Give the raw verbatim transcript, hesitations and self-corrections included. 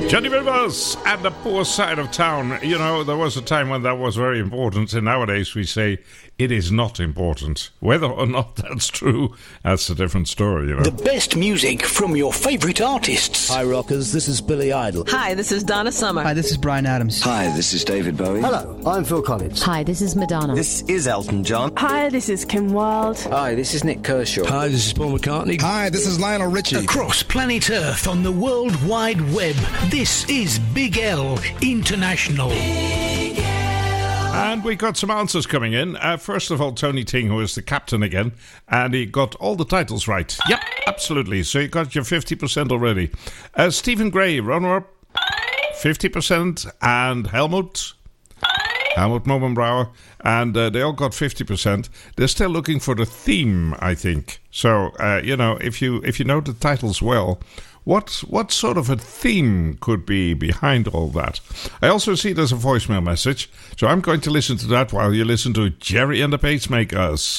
Johnny Rivers and the Poor Side of Town. You know, there was a time when that was very important, and nowadays we say it is not important. Whether or not that's true, that's a different story, you know. The best music from your favourite artists. Hi, rockers. This is Billy Idol. Hi, this is Donna Summer. Hi, this is Bryan Adams. Hi, this is David Bowie. Hello, I'm Phil Collins. Hi, this is Madonna. This is Elton John. Hi, this is Kim Wilde. Hi, this is Nick Kershaw. Hi, this is Paul McCartney. Hi, this is Lionel Richie. Across planet Earth on the World Wide Web, this is Big L International. Big L. And we got some answers coming in. Uh, first of all, Tony Ting, who is the captain again, and he got all the titles right. Yep, absolutely. So you got your fifty percent already. Uh, Stephen Gray, runner-up, fifty percent, and Helmut, Helmut Mobenbrouwer, and uh, they all got fifty percent. They're still looking for the theme, I think. So, uh, you know, if you if you know the titles well, What what sort of a theme could be behind all that? I also see there's a voicemail message, so I'm going to listen to that while you listen to Jerry and the Pacemakers.